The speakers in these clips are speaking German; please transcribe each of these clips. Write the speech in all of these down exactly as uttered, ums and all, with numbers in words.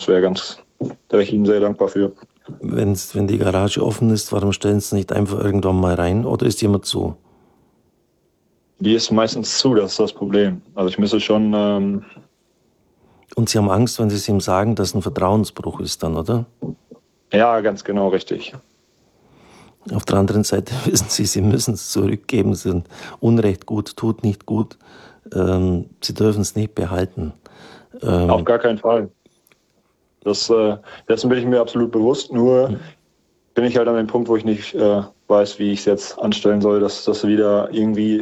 wäre ganz, da wäre ich Ihnen sehr dankbar für. Wenn's, wenn die Garage offen ist, warum stellen Sie nicht einfach irgendwann mal rein oder ist jemand zu? Die ist meistens zu, das ist das Problem. Also ich müsste schon... Ähm Und Sie haben Angst, wenn Sie es ihm sagen, dass ein Vertrauensbruch ist dann, oder? Ja, ganz genau, richtig. Auf der anderen Seite wissen Sie, Sie müssen es zurückgeben. Sie sind Unrecht gut, tut nicht gut. Ähm, Sie dürfen es nicht behalten. Ähm, Auf gar keinen Fall. Das, äh, dessen bin ich mir absolut bewusst. Nur hm. bin ich halt an dem Punkt, wo ich nicht äh, weiß, wie ich es jetzt anstellen soll, dass das wieder irgendwie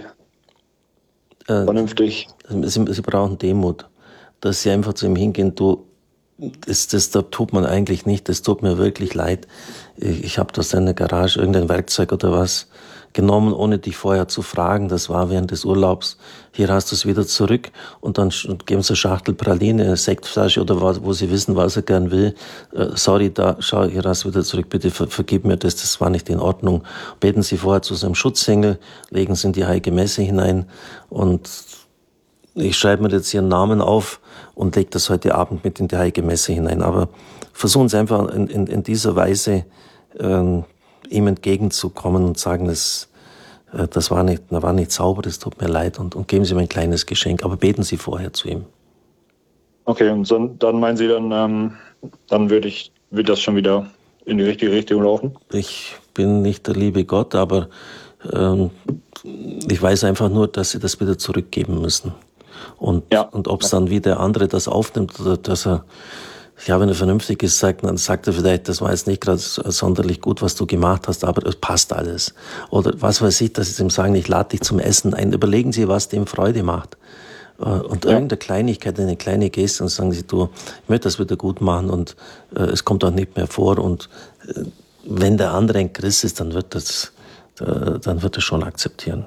äh, vernünftig... Sie, Sie brauchen Demut. Dass Sie einfach zu ihm hingehen, du, das, das, das tut man eigentlich nicht, das tut mir wirklich leid. Ich, ich habe aus deiner Garage irgendein Werkzeug oder was genommen, ohne dich vorher zu fragen. Das war während des Urlaubs. Hier hast du es wieder zurück und dann geben sie eine Schachtel Praline, eine Sektflasche oder was, wo sie wissen, was er gern will. Äh, sorry, da, schau, hier hast du wieder zurück, bitte ver, vergib mir das, das war nicht in Ordnung. Beten Sie vorher zu seinem Schutzengel, legen Sie in die heilige Messe hinein und ich schreibe mir jetzt Ihren Namen auf und lege das heute Abend mit in die heilige Messe hinein. Aber versuchen Sie einfach in, in, in dieser Weise ähm, ihm entgegenzukommen und sagen, das, äh, das war nicht, das war nicht sauber, das tut mir leid und, und geben Sie ihm ein kleines Geschenk. Aber beten Sie vorher zu ihm. Okay, und so, dann meinen Sie dann, ähm, dann würde ich, wird das schon wieder in die richtige Richtung laufen? Ich bin nicht der liebe Gott, aber ähm, ich weiß einfach nur, dass Sie das wieder zurückgeben müssen. Und, ja. und ob es dann wie der andere das aufnimmt oder dass er, ja, wenn er vernünftig ist, sagt, dann sagt er vielleicht, das war jetzt nicht gerade sonderlich gut, was du gemacht hast, aber es passt alles. Oder was weiß ich, dass sie ihm sagen, ich lade dich zum Essen ein. Überlegen Sie, was dem Freude macht. Und ja. irgendeine Kleinigkeit, eine kleine Geste und sagen Sie, du, ich möchte das wieder gut machen und äh, es kommt auch nicht mehr vor. Und äh, wenn der andere ein Christ ist, dann wird das, äh, dann wird er schon akzeptieren.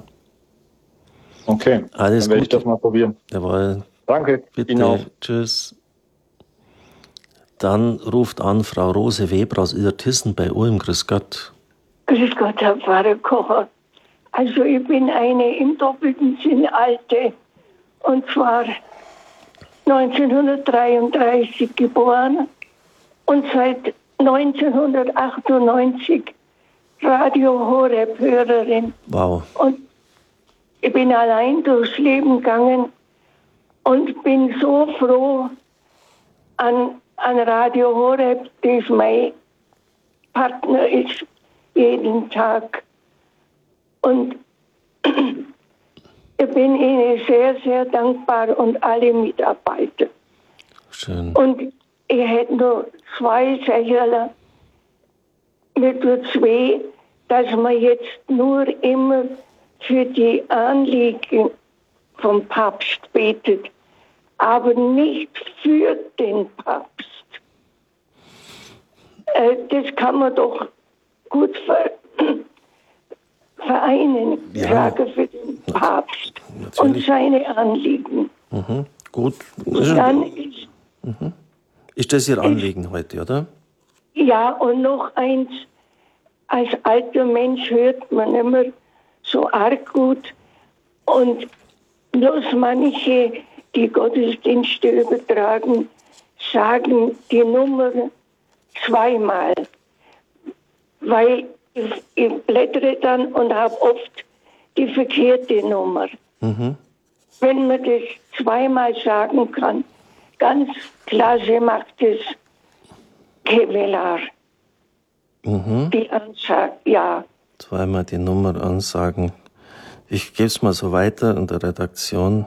Okay, alles dann werde ich das mal probieren. Jawohl. Danke, bitte. Ihnen auch. Tschüss. Dann ruft an Frau Rose Weber aus Illertissen bei Ulm. Grüß Gott. Grüß Gott, Herr Pfarrer Kocher. Also ich bin eine im doppelten Sinn Alte. Und zwar neunzehnhundertdreiunddreißig geboren und seit neunzehnhundertachtundneunzig Radio Horeb-Hörerin. Wow. Und ich bin allein durchs Leben gegangen und bin so froh an, an Radio Horeb, das mein Partner ist, jeden Tag. Und ich bin Ihnen sehr, sehr dankbar und alle Mitarbeiter. Schön. Und ich hätte nur zwei Sachen. Mir tut es weh, dass man jetzt nur immer für die Anliegen vom Papst betet, aber nicht für den Papst. Äh, das kann man doch gut ver vereinen, ja. Frage für den Papst Natürlich. Und seine Anliegen. Mhm. Gut. Und dann ist, mhm. ist das Ihr Anliegen ist, heute, oder? Ja, und noch eins, als alter Mensch hört man immer so arg gut und bloß manche, die Gottesdienste übertragen, sagen die Nummer zweimal, weil ich, ich blättere dann und habe oft die verkehrte Nummer. Mhm. Wenn man das zweimal sagen kann, ganz klasse macht es Kevlar. Mhm. Die Ansage, ja. Zweimal die Nummer ansagen. Ich gebe es mal so weiter in der Redaktion.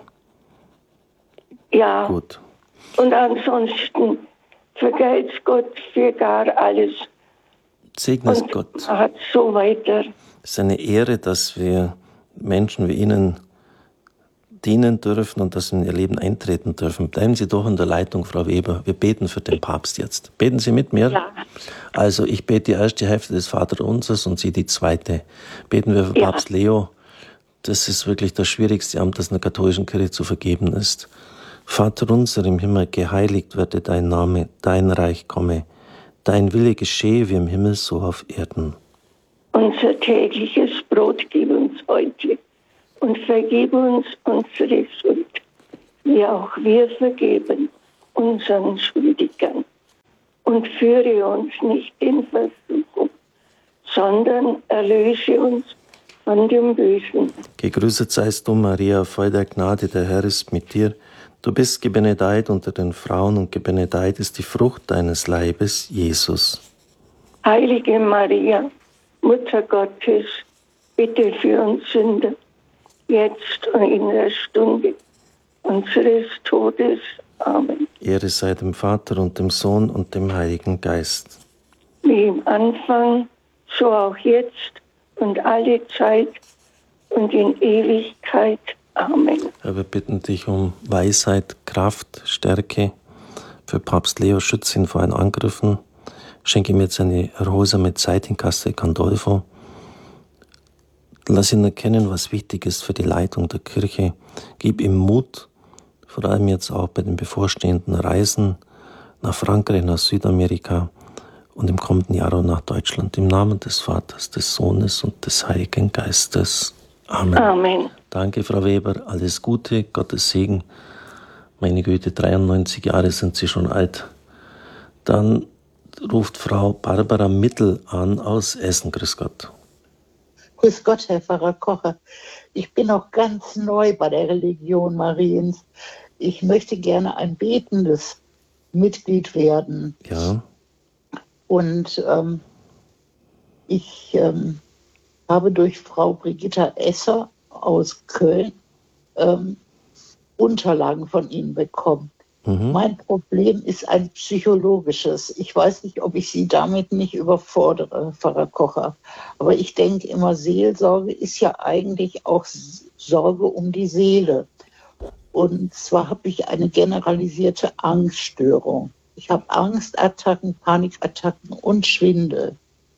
Ja. Gut. Und ansonsten vergelt's Gott für gar alles. Segne es Gott. Hat so weiter. Es ist eine Ehre, dass wir Menschen wie Ihnen dienen dürfen und dass Sie in Ihr Leben eintreten dürfen. Bleiben Sie doch in der Leitung, Frau Weber. Wir beten für den Papst jetzt. Beten Sie mit mir? Ja. Also ich bete die erste Hälfte des Vaterunsers und Sie die zweite. Beten wir für Ja. Papst Leo. Das ist wirklich das schwierigste Amt, das in der katholischen Kirche zu vergeben ist. Vater unser im Himmel, geheiligt werde dein Name, dein Reich komme. Dein Wille geschehe wie im Himmel, so auf Erden. Unser tägliches Brot gib uns heute und vergib uns unsere Schuld, wie auch wir vergeben unseren Schuldigern. und führe uns nicht in Versuchung, sondern erlöse uns von dem Bösen. Gegrüßet seist du, Maria, voll der Gnade, der Herr ist mit dir. Du bist gebenedeit unter den Frauen und gebenedeit ist die Frucht deines Leibes, Jesus. Heilige Maria, Mutter Gottes, bitte für uns Sünder, jetzt und in der Stunde unseres Todes. Amen. Ehre sei dem Vater und dem Sohn und dem Heiligen Geist. Wie im Anfang, so auch jetzt und alle Zeit und in Ewigkeit. Amen. Herr, wir bitten dich um Weisheit, Kraft, Stärke für Papst Leo. Schütze ihn vor allen Angriffen. Schenke ihm jetzt eine erholsame Zeit in Castel Gandolfo. Lass ihn erkennen, was wichtig ist für die Leitung der Kirche. Gib ihm Mut, vor allem jetzt auch bei den bevorstehenden Reisen nach Frankreich, nach Südamerika und im kommenden Jahr auch nach Deutschland. Im Namen des Vaters, des Sohnes und des Heiligen Geistes. Amen. Amen. Danke, Frau Weber. Alles Gute, Gottes Segen. Meine Güte, dreiundneunzig Jahre sind Sie schon alt. Dann ruft Frau Barbara Mittel an aus Essen. Grüß Gott. Grüß Gott, Herr Pfarrer Kocher. Ich bin noch ganz neu bei der Religion Mariens. Ich möchte gerne ein betendes Mitglied werden. Ja. Und ähm, ich ähm, habe durch Frau Brigitta Esser aus Köln ähm, Unterlagen von Ihnen bekommen. Mhm. Mein Problem ist ein psychologisches. Ich weiß nicht, ob ich Sie damit nicht überfordere, Pfarrer Kocher. Aber ich denke immer, Seelsorge ist ja eigentlich auch Sorge um die Seele. Und zwar habe ich eine generalisierte Angststörung. Ich habe Angstattacken, Panikattacken und Schwindel.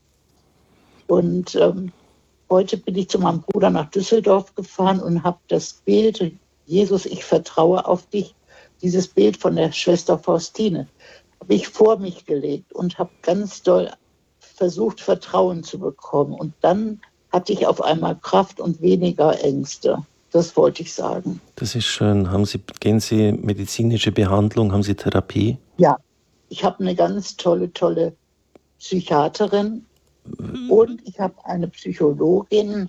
Und ähm, heute bin ich zu meinem Bruder nach Düsseldorf gefahren und habe das Bild, Jesus, ich vertraue auf dich, dieses Bild von der Schwester Faustine, habe ich vor mich gelegt und habe ganz doll versucht, Vertrauen zu bekommen. Und dann hatte ich auf einmal Kraft und weniger Ängste. Das wollte ich sagen. Das ist schön. Haben Sie, gehen Sie medizinische Behandlung? Haben Sie Therapie? Ja, ich habe eine ganz tolle, tolle Psychiaterin und ich habe eine Psychologin.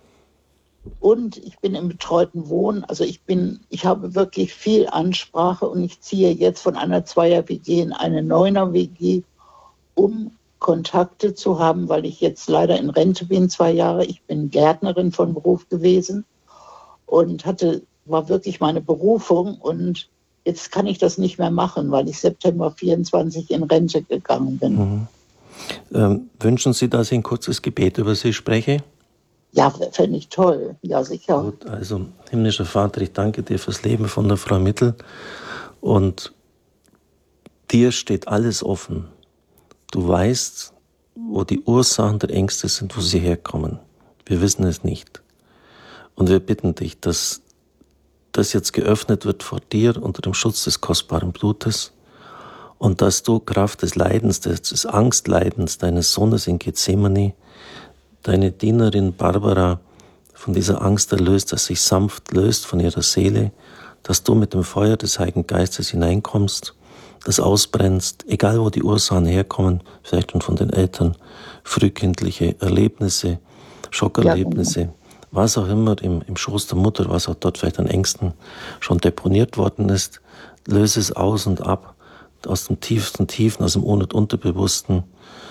Und ich bin im betreuten Wohnen, also ich bin, ich habe wirklich viel Ansprache und ich ziehe jetzt von einer Zweier-W G in eine Neuner-W G, um Kontakte zu haben, weil ich jetzt leider in Rente bin, zwei Jahre. Ich bin Gärtnerin von Beruf gewesen und hatte, war wirklich meine Berufung und jetzt kann ich das nicht mehr machen, weil ich September vierundzwanzig in Rente gegangen bin. Mhm. Ähm, wünschen Sie, dass ich ein kurzes Gebet über Sie spreche? Ja, fände ich toll. Ja, sicher. Gut, also, himmlischer Vater, ich danke dir fürs Leben von der Frau Mittel. Und dir steht alles offen. Du weißt, wo die Ursachen der Ängste sind, wo sie herkommen. Wir wissen es nicht. Und wir bitten dich, dass das jetzt geöffnet wird vor dir unter dem Schutz des kostbaren Blutes und dass du Kraft des Leidens, des, des Angstleidens deines Sohnes in Gethsemane deine Dienerin Barbara von dieser Angst erlöst, dass sich sanft löst von ihrer Seele, dass du mit dem Feuer des Heiligen Geistes hineinkommst, das ausbrennst, egal wo die Ursachen herkommen, vielleicht schon von den Eltern, frühkindliche Erlebnisse, Schockerlebnisse, ja, was auch immer im, im Schoß der Mutter, was auch dort vielleicht an Ängsten schon deponiert worden ist, löse es aus und ab, aus dem tiefsten Tiefen, aus dem Un- und Unterbewussten.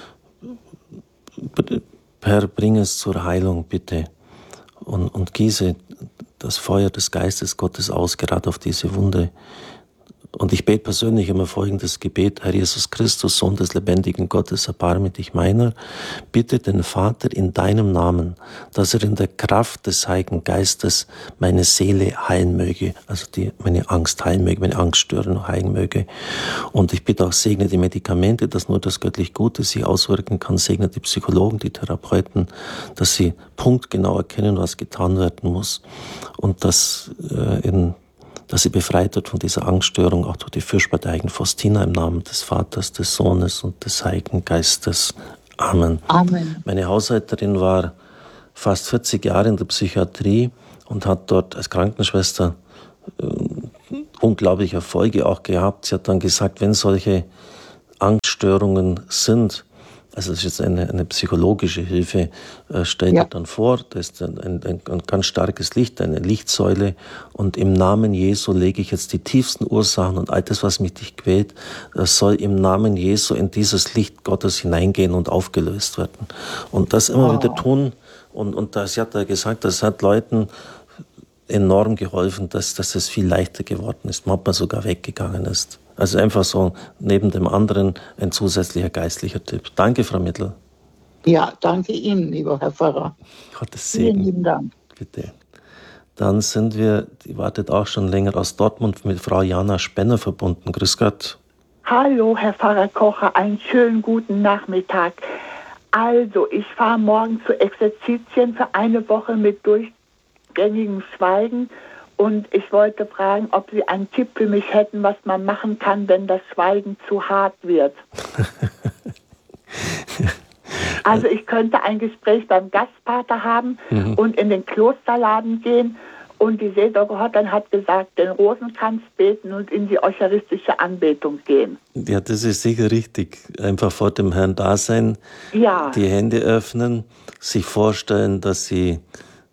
Herr, bring es zur Heilung, bitte, und, und gieße das Feuer des Geistes Gottes aus, gerade auf diese Wunde. Und ich bete persönlich immer folgendes Gebet: Herr Jesus Christus, Sohn des lebendigen Gottes, erbarme dich meiner. Bitte den Vater in deinem Namen, dass er in der Kraft des Heiligen Geistes meine Seele heilen möge, also die, meine Angst heilen möge, meine Angststörung heilen möge. Und ich bitte auch, segne die Medikamente, dass nur das göttlich Gute sich auswirken kann. Segne die Psychologen, die Therapeuten, dass sie punktgenau erkennen, was getan werden muss. Und dass äh, in dass sie befreit wird von dieser Angststörung, auch durch die Fürsorge der heiligen Faustina im Namen des Vaters, des Sohnes und des Heiligen Geistes. Amen. Amen. Meine Haushälterin war fast vierzig Jahre in der Psychiatrie und hat dort als Krankenschwester äh, unglaubliche Erfolge auch gehabt. Sie hat dann gesagt, wenn solche Angststörungen sind, also das ist jetzt eine, eine psychologische Hilfe, äh, stellt ja. er dann vor, das ist ein, ein, ein ganz starkes Licht, eine Lichtsäule, und im Namen Jesu lege ich jetzt die tiefsten Ursachen und all das, was mich dich quält, das soll im Namen Jesu in dieses Licht Gottes hineingehen und aufgelöst werden. Und das immer oh. wieder tun, und, und das hat er gesagt, das hat Leuten enorm geholfen, dass, dass es viel leichter geworden ist, manchmal sogar weggegangen ist. Also einfach so neben dem anderen ein zusätzlicher geistlicher Tipp. Danke, Frau Mittel. Ja, danke Ihnen, lieber Herr Pfarrer. Gottes Segen. Vielen lieben Dank. Bitte. Dann sind wir, die wartet auch schon länger aus Dortmund, mit Frau Jana Spenner verbunden. Grüß Gott. Hallo, Herr Pfarrer Kocher, einen schönen guten Nachmittag. Also, ich fahre morgen zu Exerzitien für eine Woche mit durchgängigem Schweigen. Und ich wollte fragen, ob Sie einen Tipp für mich hätten, was man machen kann, wenn das Schweigen zu hart wird. Also ich könnte ein Gespräch beim Gastpater haben mhm. und in den Klosterladen gehen. Und die Seelsorgerin hat gesagt, den Rosenkranz beten und in die eucharistische Anbetung gehen. Ja, das ist sicher richtig. Einfach vor dem Herrn da sein, ja. die Hände öffnen, sich vorstellen, dass Sie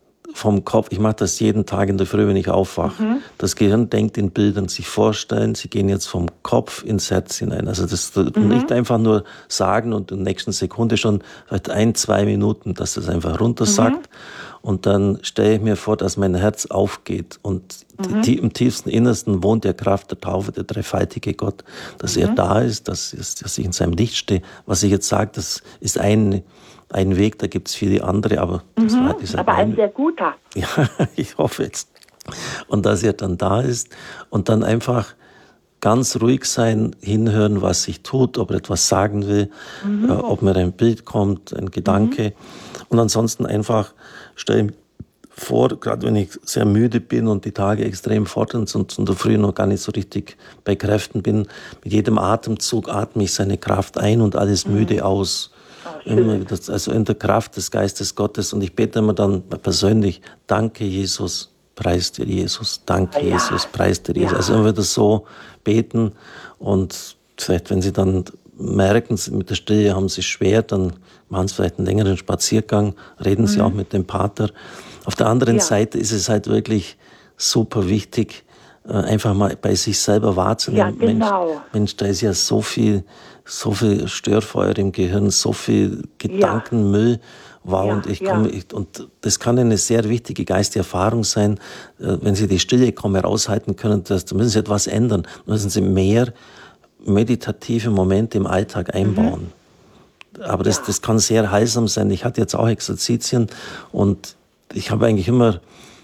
vom Kopf, ich mache das jeden Tag in der Früh, wenn ich aufwache. Mhm. Das Gehirn denkt in Bildern, sich vorstellen, Sie gehen jetzt vom Kopf ins Herz hinein. Also das mhm. nicht einfach nur sagen und in der nächsten Sekunde schon vielleicht ein, zwei Minuten, dass das einfach runtersackt. Mhm. Und dann stelle ich mir vor, dass mein Herz aufgeht. Und mhm. die, im tiefsten Innersten wohnt der Kraft der Taufe, der dreifaltige Gott, dass mhm. er da ist, dass, dass ich in seinem Licht stehe. Was ich jetzt sage, das ist ein Ein Weg, da gibt es viele andere, aber das mhm, war dieser aber ein ein, sehr guter. Ja, ich hoffe jetzt. Und dass er dann da ist und dann einfach ganz ruhig sein, hinhören, was sich tut, ob er etwas sagen will, mhm. äh, ob mir ein Bild kommt, ein Gedanke. Mhm. Und ansonsten einfach stelle ich vor, gerade wenn ich sehr müde bin und die Tage extrem fordernd sind und in der Früh noch gar nicht so richtig bei Kräften bin, mit jedem Atemzug atme ich seine Kraft ein und alles mhm. müde aus. Immer, also in der Kraft des Geistes Gottes. Und ich bete immer dann persönlich, danke Jesus, preis dir Jesus, danke ja. Jesus, preis dir Jesus. Ja. Also immer wieder so beten. Und vielleicht, wenn Sie dann merken, mit der Stille haben Sie es schwer, dann machen Sie vielleicht einen längeren Spaziergang, reden mhm. Sie auch mit dem Pater. Auf der anderen ja. Seite ist es halt wirklich super wichtig, einfach mal bei sich selber wahrzunehmen. Ja, genau. Mensch, Mensch, da ist ja so viel, so viel Störfeuer im Gehirn, so viel Gedankenmüll. Wow, ja, und ich komme, ja. ich, und das kann eine sehr wichtige geistige Erfahrung sein, wenn Sie die Stille kaum heraushalten können, da müssen Sie etwas ändern, da müssen Sie mehr meditative Momente im Alltag einbauen. Mhm. Aber das, ja. das kann sehr heilsam sein. Ich hatte jetzt auch Exerzitien und ich habe eigentlich immer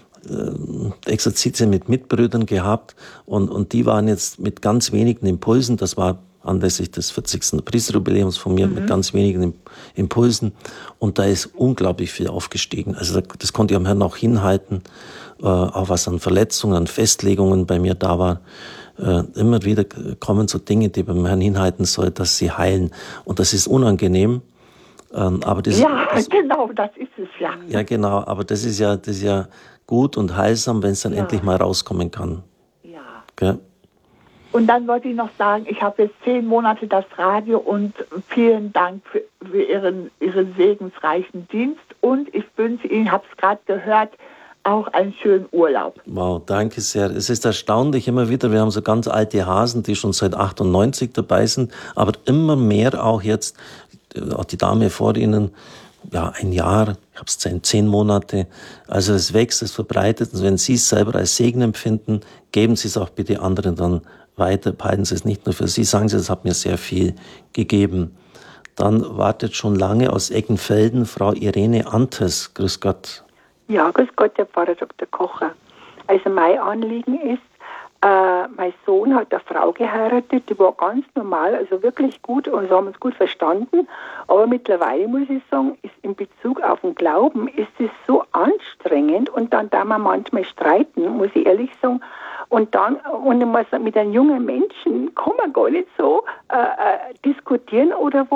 Exerzitien mit Mitbrüdern gehabt und, und die waren jetzt mit ganz wenigen Impulsen, das war anlässlich des vierzigsten Priesterjubiläums von mir, mhm. mit ganz wenigen Impulsen, und da ist unglaublich viel aufgestiegen. Also das konnte ich am Herrn auch hinhalten, äh, auch was an Verletzungen, an Festlegungen bei mir da war. Äh, immer wieder kommen so Dinge, die beim Herrn hinhalten soll, dass sie heilen, und das ist unangenehm. Ähm, aber das, ja, das, genau, das ist es ja. Ja, genau, aber das ist ja, das ist ja gut und heilsam, wenn es dann ja. endlich mal rauskommen kann. Ja. Okay? Und dann wollte ich noch sagen, ich habe jetzt zehn Monate das Radio, und vielen Dank für, für Ihren, Ihren segensreichen Dienst, und ich wünsche Ihnen, ich habe es gerade gehört, auch einen schönen Urlaub. Wow, danke sehr. Es ist erstaunlich immer wieder, wir haben so ganz alte Hasen, die schon seit achtundneunzig dabei sind, aber immer mehr auch jetzt, auch die Dame vor Ihnen, ja, ein Jahr, ich habe es zehn, zehn Monate. Also es wächst, es verbreitet. Und wenn Sie es selber als Segen empfinden, geben Sie es auch bitte anderen dann weiter. Behalten Sie es nicht nur für Sie. Sagen Sie, das hat mir sehr viel gegeben. Dann wartet schon lange aus Eckenfelden Frau Irene Antes. Grüß Gott. Ja, grüß Gott, Herr Pfarrer Doktor Kocher. Also mein Anliegen ist, Äh, mein Sohn hat eine Frau geheiratet, die war ganz normal, also wirklich gut, und wir haben uns gut verstanden. Aber mittlerweile, muss ich sagen, ist in Bezug auf den Glauben, ist es so anstrengend, und dann da wir manchmal streiten, muss ich ehrlich sagen. Und dann, und ich muss sagen, mit einem jungen Menschen kann man gar nicht so äh, äh, diskutieren oder was.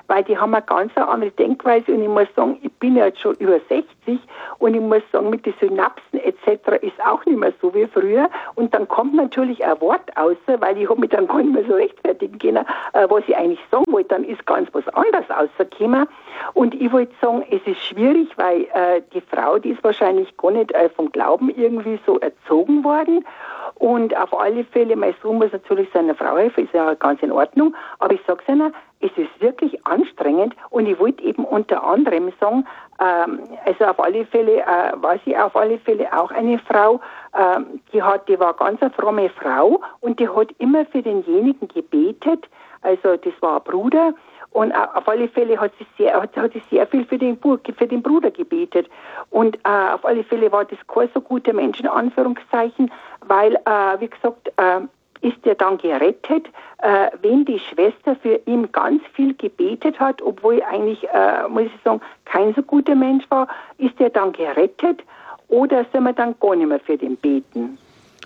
weil die haben eine ganz andere Denkweise und ich muss sagen, ich bin ja jetzt schon über sechzig und ich muss sagen, mit den Synapsen et cetera ist auch nicht mehr so wie früher und dann kommt natürlich ein Wort raus, weil ich habe mich dann gar nicht mehr so rechtfertigen können, äh, was ich eigentlich sagen wollte, dann ist ganz was anderes rausgekommen und ich wollte sagen, es ist schwierig, weil äh, die Frau, die ist wahrscheinlich gar nicht äh, vom Glauben irgendwie so erzogen worden und auf alle Fälle, mein Sohn muss natürlich seiner Frau helfen, ist ja ganz in Ordnung, aber ich sage es Ihnen, es ist wirklich anstrengend und ich wollte eben unter anderem sagen, ähm, also auf alle Fälle äh, war sie auf alle Fälle auch eine Frau, ähm, die hat, die war ganz eine fromme Frau und die hat immer für denjenigen gebetet, also das war ein Bruder und auf alle Fälle hat sie sehr, hat, hat sie sehr viel für den, für den Bruder gebetet und äh, auf alle Fälle war das kein so guter Mensch in Anführungszeichen, weil, äh, wie gesagt, äh, ist er dann gerettet, äh, wenn die Schwester für ihn ganz viel gebetet hat, obwohl eigentlich, äh, muss ich sagen, kein so guter Mensch war, ist er dann gerettet oder soll man dann gar nicht mehr für den beten?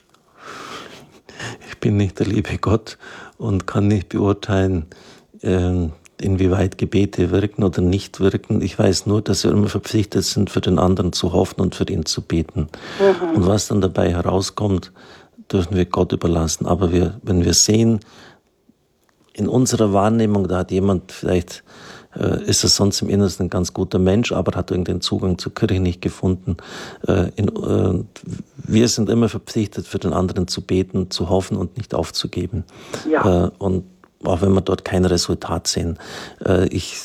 Ich bin nicht der liebe Gott und kann nicht beurteilen, äh, inwieweit Gebete wirken oder nicht wirken. Ich weiß nur, dass wir immer verpflichtet sind, für den anderen zu hoffen und für ihn zu beten. Mhm. Und was dann dabei herauskommt, dürfen wir Gott überlassen. Aber wir, wenn wir sehen, in unserer Wahrnehmung, da hat jemand, vielleicht äh, ist er sonst im Innersten ein ganz guter Mensch, aber hat irgendeinen Zugang zur Kirche nicht gefunden. Äh, in, äh, wir sind immer verpflichtet, für den anderen zu beten, zu hoffen und nicht aufzugeben. Ja. Äh, und auch wenn wir dort kein Resultat sehen. Äh, ich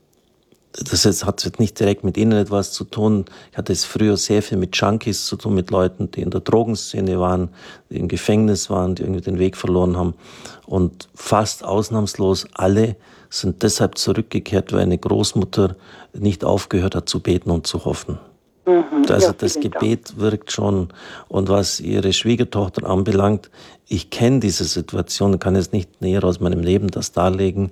Das jetzt, hat jetzt nicht direkt mit Ihnen etwas zu tun. Ich hatte es früher sehr viel mit Junkies zu tun, mit Leuten, die in der Drogenszene waren, die im Gefängnis waren, die irgendwie den Weg verloren haben. Und fast ausnahmslos alle sind deshalb zurückgekehrt, weil eine Großmutter nicht aufgehört hat zu beten und zu hoffen. Mhm, also ja, das Gebet Dank. Wirkt schon. Und was Ihre Schwiegertochter anbelangt, ich kenne diese Situation, kann jetzt nicht näher aus meinem Leben das darlegen.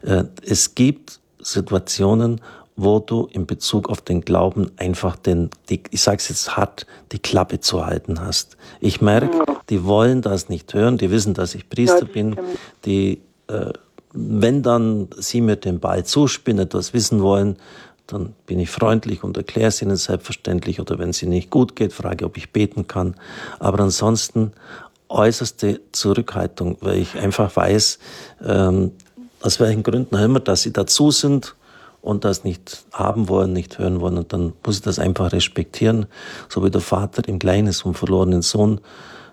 Es gibt Situationen, wo du in Bezug auf den Glauben einfach den, die, ich sage es jetzt hart, die Klappe zu halten hast. Ich merke, ja. Die wollen das nicht hören, die wissen, dass ich Priester ja, bin, die, äh, wenn dann sie mir den Ball zuspielen, etwas wissen wollen, dann bin ich freundlich und erkläre es ihnen selbstverständlich oder wenn es ihnen nicht gut geht, frage, ob ich beten kann. Aber ansonsten äußerste Zurückhaltung, weil ich einfach weiß, ähm, aus welchen Gründen auch immer, dass sie dazu sind und das nicht haben wollen, nicht hören wollen. Und dann muss ich das einfach respektieren, so wie der Vater im Gleichnis vom verlorenen Sohn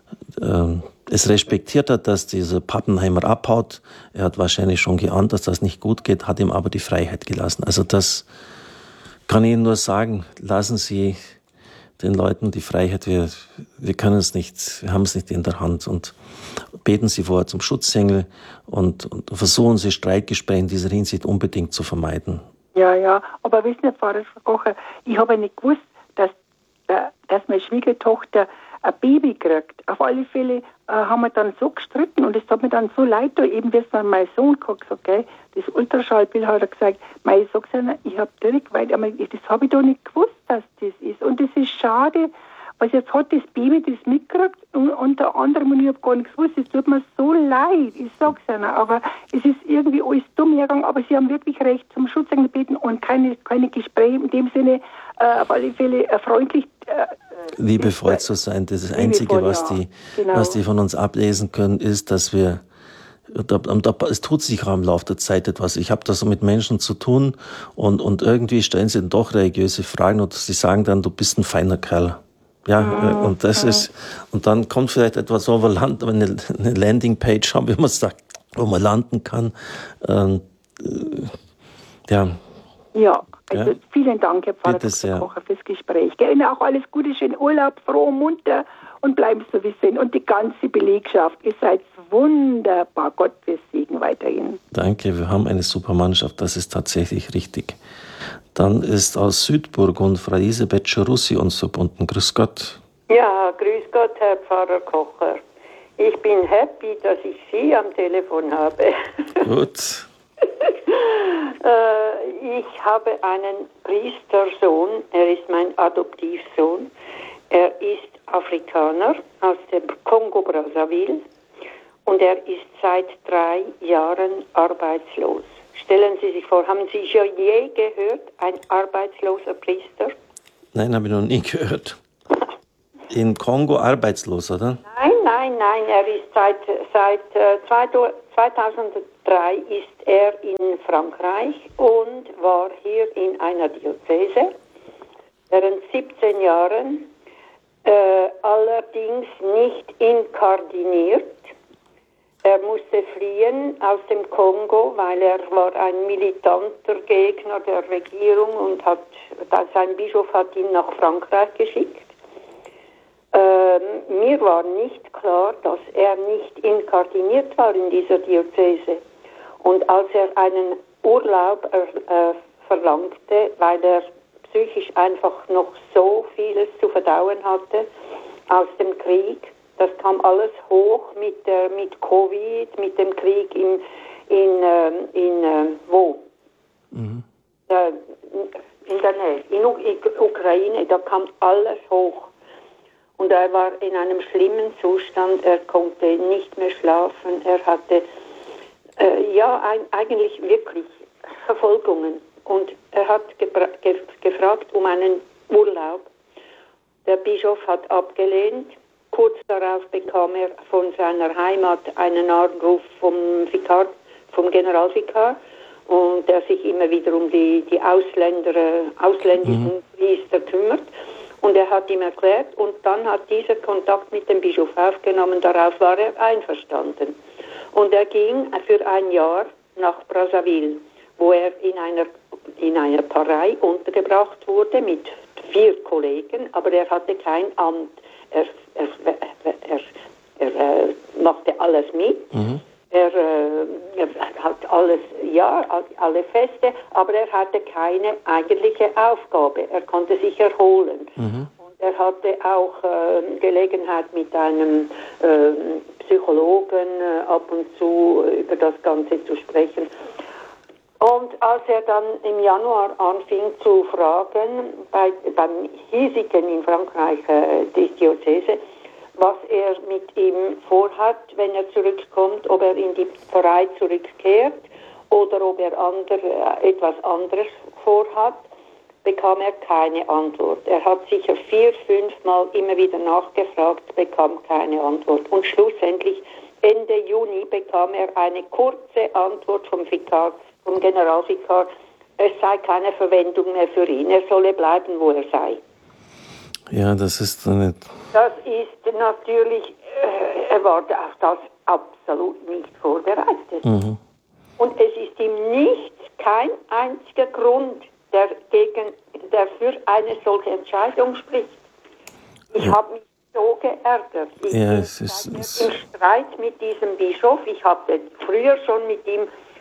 äh, es respektiert hat, dass dieser Pappenheimer abhaut. Er hat wahrscheinlich schon geahnt, dass das nicht gut geht, hat ihm aber die Freiheit gelassen. Also das kann ich Ihnen nur sagen, lassen Sie den Leuten die Freiheit, wir, wir können es nicht, wir haben es nicht in der Hand und beten Sie vorher zum Schutzengel und, und versuchen Sie Streitgespräche in dieser Hinsicht unbedingt zu vermeiden. Ja, ja, aber wissen Sie, Pfarrer Kocher, ich habe nicht gewusst, dass, dass meine Schwiegertochter ein Baby kriegt. Auf alle Fälle äh, haben wir dann so gestritten und es hat mir dann so leid, da eben wie es dann mein Sohn gesagt hat, okay, das Ultraschallbild hat er gesagt, mein, ich sag's Ihnen, ich habe direkt weit, aber das habe ich doch nicht gewusst, dass das ist. Und das ist schade, weil jetzt hat das Baby das mitgekriegt und unter anderem, und ich habe gar nichts gewusst, es tut mir so leid, ich sag's Ihnen, aber es ist irgendwie alles dumm gegangen, aber Sie haben wirklich recht, zum Schutzengel gebeten und keine, keine Gespräche in dem Sinne, äh, auf alle Fälle äh, freundlich äh, liebevoll zu sein. Das ist das Einzige, was die, genau. was die von uns ablesen können, ist, dass wir, da, da, es tut sich auch im Laufe der Zeit etwas. Ich habe da so mit Menschen zu tun und, und irgendwie stellen sie dann doch religiöse Fragen und sie sagen dann, du bist ein feiner Kerl. Ja, mhm. und das mhm. ist, und dann kommt vielleicht etwas over Land, eine, eine Landingpage haben, wie man sagt, wo man landen kann. Ähm, äh, ja. Ja. Also ja. Vielen Dank, Herr Pfarrer Doktor Kocher, fürs Gespräch. Ihnen auch alles Gute, schönen Urlaub, froh, munter und bleiben so wie Sie sind. Und die ganze Belegschaft, ihr seid wunderbar. Gott für Segen weiterhin. Danke, wir haben eine super Mannschaft, das ist tatsächlich richtig. Dann ist aus Südburgund Frau Elisabeth Scherussi uns verbunden. Grüß Gott. Ja, grüß Gott, Herr Pfarrer Kocher. Ich bin happy, dass ich Sie am Telefon habe. Gut. Ich habe einen Priestersohn, er ist mein Adoptivsohn. Er ist Afrikaner aus dem Kongo-Brazzaville und er ist seit drei Jahren arbeitslos. Stellen Sie sich vor, haben Sie schon je gehört, ein arbeitsloser Priester? Nein, habe ich noch nie gehört. In Kongo arbeitslos, oder? Nein, nein, nein, er ist seit, seit äh, zweitausenddrei ist er in Frankreich und war hier in einer Diözese während siebzehn Jahren, äh, allerdings nicht inkardiniert. Er musste fliehen aus dem Kongo, weil er war ein militanter Gegner der Regierung und hat, sein Bischof hat ihn nach Frankreich geschickt. Ähm, mir war nicht klar, dass er nicht inkardiniert war in dieser Diözese. Und als er einen Urlaub äh, verlangte, weil er psychisch einfach noch so vieles zu verdauen hatte aus dem Krieg, das kam alles hoch mit, der, mit Covid, mit dem Krieg in, in, äh, in äh, wo? Mhm. Äh, in der Nähe, in U- Ukraine, da kam alles hoch. Und er war in einem schlimmen Zustand, er konnte nicht mehr schlafen, er hatte äh, ja ein, eigentlich wirklich Verfolgungen. Und er hat gebra- ge- gefragt um einen Urlaub. Der Bischof hat abgelehnt. Kurz darauf bekam er von seiner Heimat einen Anruf vom Vikar, vom Generalvikar, und der sich immer wieder um die, die Ausländer, ausländischen mhm. Priester kümmert. Und er hat ihm erklärt, und dann hat dieser Kontakt mit dem Bischof aufgenommen, darauf war er einverstanden. Und er ging für ein Jahr nach Brazzaville, wo er in einer, in einer Pfarrei untergebracht wurde mit vier Kollegen, aber er hatte kein Amt. Er, er, er, er, er, er machte alles mit. Mhm. Er, er hat alles, ja, alle Feste, aber er hatte keine eigentliche Aufgabe. Er konnte sich erholen. Mhm. Und er hatte auch äh, Gelegenheit, mit einem äh, Psychologen äh, ab und zu über das Ganze zu sprechen. Und als er dann im Januar anfing zu fragen, bei, beim hiesigen in Frankreich, äh, die Diözese, was er mit ihm vorhat, wenn er zurückkommt, ob er in die Pfarrei zurückkehrt oder ob er ander, etwas anderes vorhat, bekam er keine Antwort. Er hat sicher vier, fünf Mal immer wieder nachgefragt, bekam keine Antwort. Und schlussendlich Ende Juni bekam er eine kurze Antwort vom Vikar, vom Generalvikar, es sei keine Verwendung mehr für ihn, er solle bleiben, wo er sei. Ja, das ist doch nicht... Das ist natürlich, äh, er war auf das absolut nicht vorbereitet. Mhm. Und es ist ihm nicht kein einziger Grund, der, gegen, der für eine solche Entscheidung spricht. Ich ja. habe mich so geärgert. Ich ja, bin es ist, im es Streit mit diesem Bischof. Ich hatte früher schon mit ihm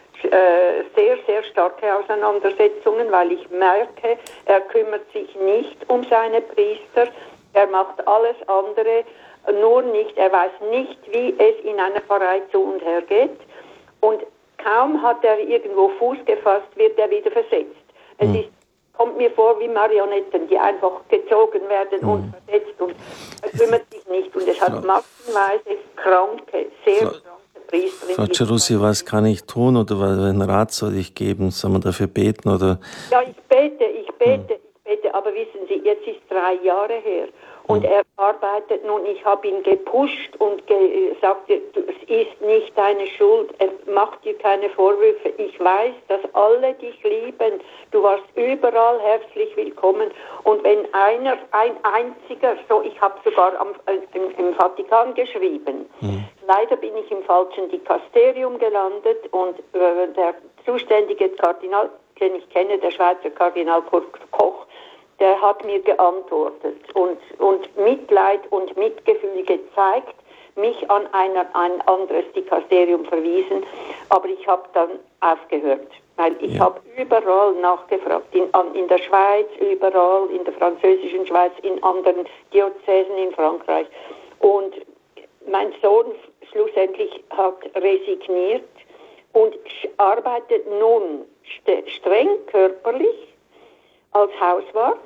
äh, sehr, sehr starke Auseinandersetzungen, weil ich merke, er kümmert sich nicht um seine Priester. Er macht alles andere, nur nicht, er weiß nicht, wie es in einer Pfarrei zu und her geht. Und kaum hat er irgendwo Fuß gefasst, wird er wieder versetzt. Es mhm. ist, kommt mir vor wie Marionetten, die einfach gezogen werden mhm. und versetzt. Und er kümmert sich nicht. Und es hat massenweise kranke, sehr Frau, kranke Priester. Frau Cerussi, was kann ich tun oder welchen Rat soll ich geben? Soll man dafür beten? Oder? Ja, ich bete, ich bete. Mhm. Bitte, aber wissen Sie, jetzt ist drei Jahre her und mhm. er arbeitet nun, ich habe ihn gepusht und gesagt, es ist nicht deine Schuld, er macht dir keine Vorwürfe, ich weiß, dass alle dich lieben, du warst überall herzlich willkommen und wenn einer, ein einziger, so ich habe sogar am, im, im Vatikan geschrieben, mhm. leider bin ich im falschen Dikasterium gelandet und äh, der zuständige Kardinal, den ich kenne, der Schweizer Kardinal Koch, der hat mir geantwortet und, und Mitleid und Mitgefühl gezeigt, mich an einer, ein anderes Dikasterium verwiesen, aber ich habe dann aufgehört, weil ich ja. habe überall nachgefragt, in, in der Schweiz, überall, in der französischen Schweiz, in anderen Diözesen in Frankreich und mein Sohn schlussendlich hat resigniert und arbeitet nun st- streng körperlich als Hauswart.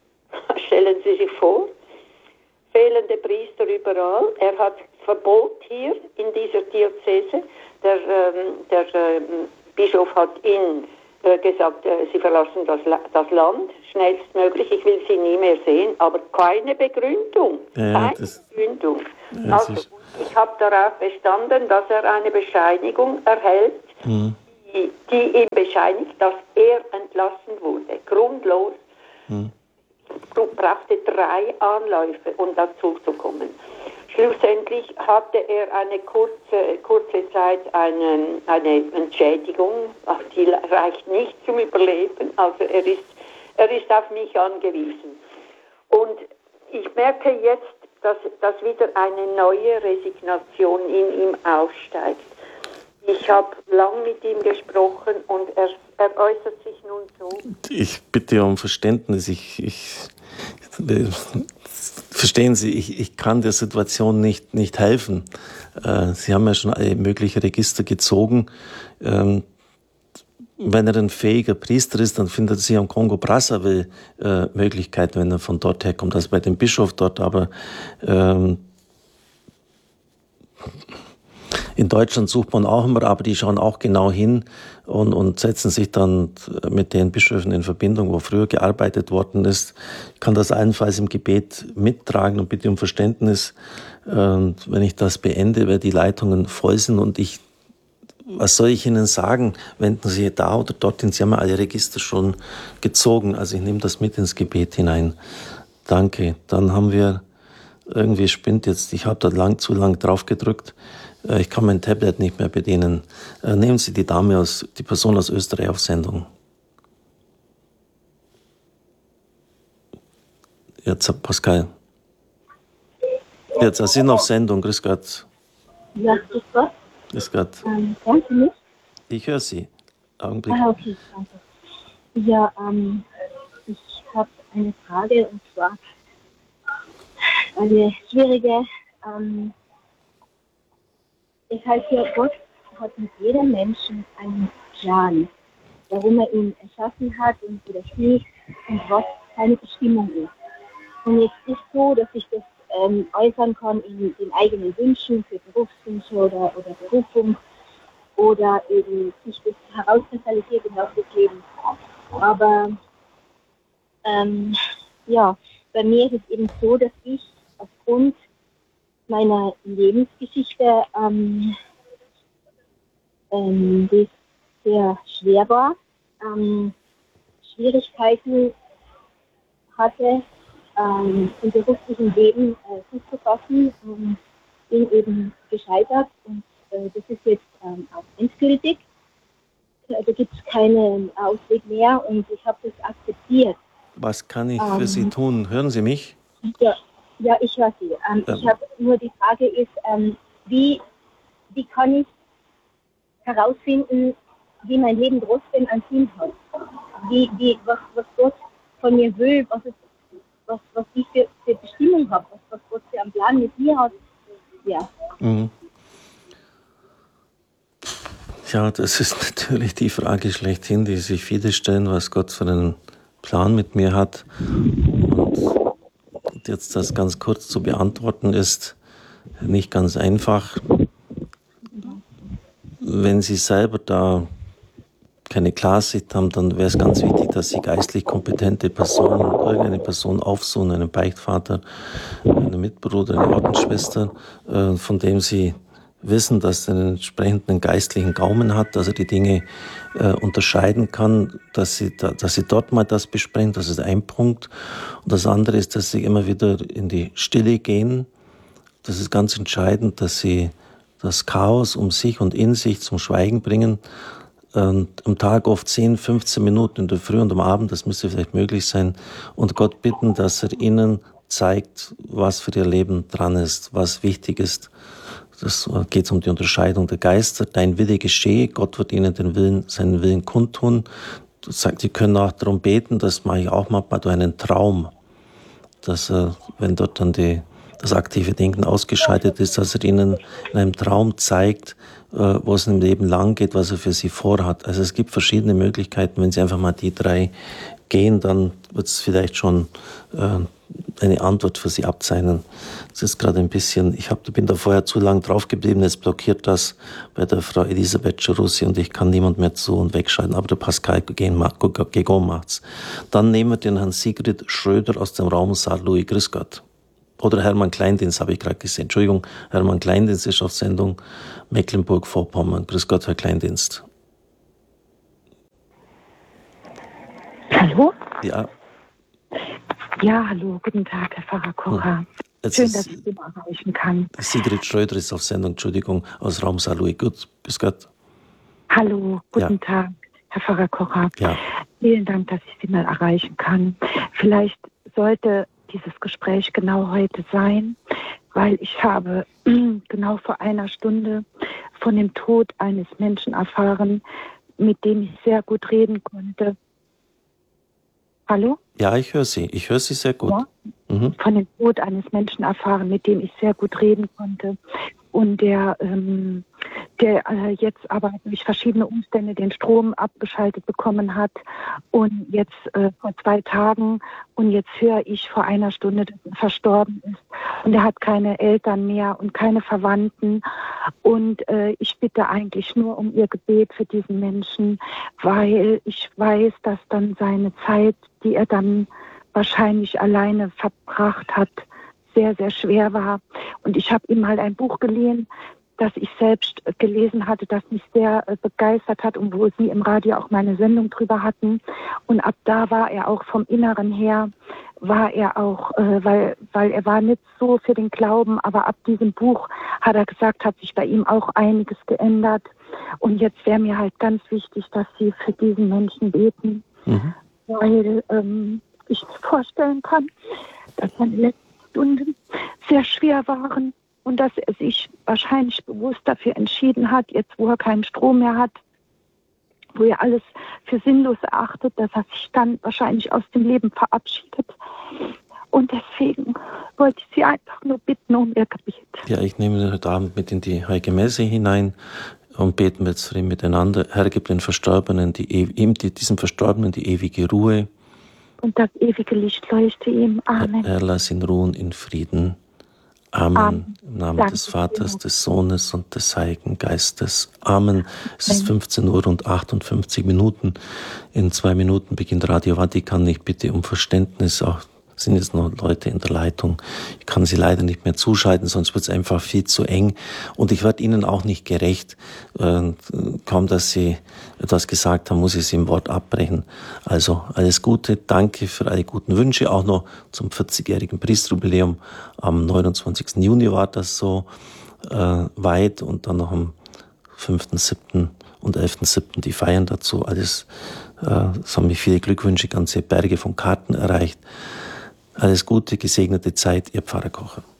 Stellen Sie sich vor, fehlende Priester überall. Er hat Verbot hier in dieser Diözese. Der, ähm, der ähm, Bischof hat ihn äh, gesagt, äh, sie verlassen das, das Land schnellstmöglich, ich will sie nie mehr sehen, aber keine Begründung. Ja, keine das, Begründung. Ja, also, ich habe darauf bestanden, dass er eine Bescheinigung erhält, mhm. die, die ihm bescheinigt, dass er entlassen wurde. Grundlos. Mhm. Brauchte drei Anläufe, um dazu zu kommen. Schlussendlich hatte er eine kurze, kurze Zeit eine, eine Entschädigung, die reicht nicht zum Überleben, also er ist, er ist auf mich angewiesen. Und ich merke jetzt, dass, dass wieder eine neue Resignation in ihm aufsteigt. Ich habe lang mit ihm gesprochen und er, er äußert sich nun so. Ich bitte um Verständnis. Ich, ich, verstehen Sie, ich, ich kann der Situation nicht, nicht helfen. Äh, Sie haben ja schon alle möglichen Register gezogen. Ähm, wenn er ein fähiger Priester ist, dann findet sich am Kongo-Brazzaville äh, Möglichkeiten, wenn er von dort herkommt, also bei dem Bischof dort. Aber ähm, in Deutschland sucht man auch immer, aber die schauen auch genau hin und, und setzen sich dann mit den Bischöfen in Verbindung, wo früher gearbeitet worden ist. Ich kann das allenfalls im Gebet mittragen und bitte um Verständnis, äh, wenn ich das beende, weil die Leitungen voll sind und ich, was soll ich Ihnen sagen? Wenden Sie da oder dorthin, Sie haben ja alle Register schon gezogen, also ich nehme das mit ins Gebet hinein. Danke. Dann haben wir, irgendwie spinnt jetzt, ich habe da lang, zu lang drauf gedrückt. Ich kann mein Tablet nicht mehr bedienen. Nehmen Sie die Dame aus, die Person aus Österreich auf Sendung. Jetzt, Pascal. Jetzt, Sie sind auf Sendung. Grüß Gott. Ja, grüß Gott. Grüß Gott. Ähm, hören Sie mich? Ich höre Sie. Augenblick. Ah, okay, danke. Ja, ähm, ich habe eine Frage und zwar eine schwierige. Ähm, Ich halte, Gott hat mit jedem Menschen einen Plan, warum er ihn erschaffen hat und wie das ist und was seine Bestimmung ist. Und jetzt ist so, dass ich das ähm, äußern kann in den eigenen Wünschen für Berufswünsche oder, oder Berufung oder eben sich das herauskristallisiert im Laufe des Lebens. Aber ähm, ja, bei mir ist es eben so, dass ich aufgrund meiner Lebensgeschichte, ähm, ähm, die sehr schwer war, ähm, Schwierigkeiten hatte, ähm, im beruflichen Leben äh, Fuß zu fassen und bin eben gescheitert und äh, das ist jetzt ähm, auch endgültig. Da gibt es keinen Ausweg mehr und ich habe das akzeptiert. Was kann ich für ähm, Sie tun? Hören Sie mich? Ja. Ja, ich höre Sie. Ähm, ähm. Ich habe nur die Frage ist, ähm, wie, wie kann ich herausfinden, wie mein Leben trotzdem einen Sinn hat? Wie, wie, was, was Gott von mir will, was, es, was, was ich für, für Bestimmung habe, was, was Gott für einen Plan mit mir hat. Ja. Mhm. Ja, das ist natürlich die Frage schlechthin, die sich viele stellen, was Gott für einen Plan mit mir hat. Und jetzt das ganz kurz zu beantworten ist nicht ganz einfach. Wenn Sie selber da keine Klarsicht haben, dann wäre es ganz wichtig, dass Sie geistlich kompetente Personen, irgendeine Person aufsuchen, einen Beichtvater, einen Mitbruder, eine Ordensschwester, von dem Sie wissen, dass er einen entsprechenden geistlichen Gaumen hat, dass er die Dinge äh, unterscheiden kann, dass sie, da, dass sie dort mal das besprechen, das ist ein Punkt. Und das andere ist, dass sie immer wieder in die Stille gehen. Das ist ganz entscheidend, dass sie das Chaos um sich und in sich zum Schweigen bringen. Und am Tag oft zehn, fünfzehn Minuten in der Früh und am Abend, das müsste vielleicht möglich sein. Und Gott bitten, dass er ihnen zeigt, was für ihr Leben dran ist, was wichtig ist. Das geht um die Unterscheidung der Geister. Dein Wille geschehe. Gott wird ihnen den Willen, seinen Willen kundtun. Du sagst, die können auch darum beten. Das mache ich auch manchmal durch einen Traum. Dass er, wenn dort dann die, das aktive Denken ausgeschaltet ist, dass er ihnen in einem Traum zeigt, wo es im Leben lang geht, was er für sie vorhat. Also es gibt verschiedene Möglichkeiten. Wenn sie einfach mal die drei gehen, dann wird es vielleicht schon äh, eine Antwort für Sie abzeichnen. Das ist gerade ein bisschen, ich hab, bin da vorher zu lang drauf geblieben, jetzt blockiert das bei der Frau Elisabeth Gerussi und ich kann niemand mehr zu und wegschalten, aber der Pascal Gegon macht's. Dann nehmen wir den Herrn Sigrid Schröder aus dem Raum Saar Louis. Grüß Gott. Oder Hermann Kleindienst habe ich gerade gesehen. Entschuldigung, Hermann Kleindienst ist auf Sendung, Mecklenburg-Vorpommern. Grüß Gott, Herr Kleindienst. Hallo? Ja. Ja, hallo, guten Tag, Herr Pfarrer Kocher. Jetzt Schön, ist- dass ich Sie mal erreichen kann. Sigrid Schröder ist auf Sendung, Entschuldigung, aus Raum Saar Louis. Gut, grüß Gott. Hallo, guten Ja. Tag, Herr Pfarrer Kocher. Ja. Vielen Dank, dass ich Sie mal erreichen kann. Vielleicht sollte dieses Gespräch genau heute sein, weil ich habe genau vor einer Stunde von dem Tod eines Menschen erfahren, mit dem ich sehr gut reden konnte. Hallo? Ja, ich höre Sie. Ich höre Sie sehr gut. Ja. Mhm. Von dem Tod eines Menschen erfahren, mit dem ich sehr gut reden konnte und der, ähm, der äh, jetzt aber durch verschiedene Umstände den Strom abgeschaltet bekommen hat und jetzt äh, vor zwei Tagen und jetzt höre ich vor einer Stunde, dass er verstorben ist und er hat keine Eltern mehr und keine Verwandten und äh, ich bitte eigentlich nur um ihr Gebet für diesen Menschen, weil ich weiß, dass dann seine Zeit, die er dann wahrscheinlich alleine verbracht hat, sehr, sehr schwer war. Und ich habe ihm mal ein Buch geliehen, das ich selbst äh, gelesen hatte, das mich sehr äh, begeistert hat und wo Sie im Radio auch meine Sendung drüber hatten. Und ab da war er auch vom Inneren her, war er auch, äh, weil, weil er war nicht so für den Glauben, aber ab diesem Buch, hat er gesagt, hat sich bei ihm auch einiges geändert. Und jetzt wäre mir halt ganz wichtig, dass Sie für diesen Menschen beten, Mhm. weil ähm, ich mir vorstellen kann, dass seine letzten Stunden sehr schwer waren und dass er sich wahrscheinlich bewusst dafür entschieden hat, jetzt wo er keinen Strom mehr hat, wo er alles für sinnlos erachtet, dass er sich dann wahrscheinlich aus dem Leben verabschiedet. Und deswegen wollte ich Sie einfach nur bitten um Ihr Gebet. Ja, ich nehme heute Abend mit in die Heilige Messe hinein und beten wir jetzt miteinander. Herr, gib den Verstorbenen, die, ihm, die, diesem Verstorbenen die ewige Ruhe. Und das ewige Licht leuchte ihm. Amen. Herr, lass ihn ruhen in Frieden. Amen. Amen. Im Namen Danke des Vaters, sehr. des Sohnes und des Heiligen Geistes. Amen. Es ist fünfzehn Uhr und achtundfünfzig Minuten. In zwei Minuten beginnt Radio Vatikan. Ich bitte um Verständnis. Auch sind jetzt noch Leute in der Leitung. Ich kann sie leider nicht mehr zuschalten, sonst wird es einfach viel zu eng. Und ich werde Ihnen auch nicht gerecht. Äh, kaum, dass Sie etwas gesagt haben, muss ich Sie im Wort abbrechen. Also alles Gute, danke für alle guten Wünsche. Auch noch zum vierzigjährigen Priesterjubiläum. Am neunundzwanzigsten Juni war das so äh, weit und dann noch am fünften siebten und elften siebten die Feiern dazu. Alles, äh, es haben mich viele Glückwünsche, ganze Berge von Karten erreicht. Alles Gute, gesegnete Zeit, Ihr Pfarrer Kocher.